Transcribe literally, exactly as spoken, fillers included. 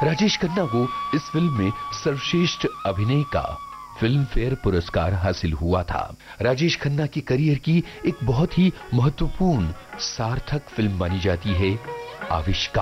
राजेश खन्ना को इस फिल्म में सर्वश्रेष्ठ अभिनय का फिल्म फेयर पुरस्कार हासिल हुआ था। राजेश खन्ना की करियर की एक बहुत ही महत्वपूर्ण सार्थक फिल्म मानी जाती है आविष्कार।